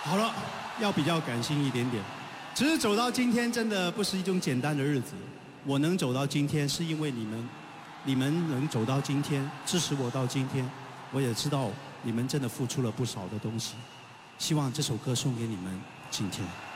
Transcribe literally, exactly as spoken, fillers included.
好了，要比较感性一点点。其实走到今天，真的不是一种简单的日子。我能走到今天，是因为你们，你们能走到今天，支持我到今天，我也知道你们真的付出了不少的东西。希望这首歌送给你们今天。